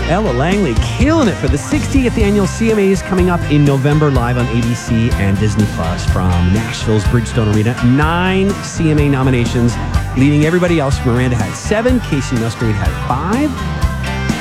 Ella Langley killing it for the 60th annual CMAs coming up in November, live on ABC and Disney Plus from Nashville's Bridgestone Arena. 9 CMA nominations, leading everybody else. Miranda had 7, Casey Musgrave had 5.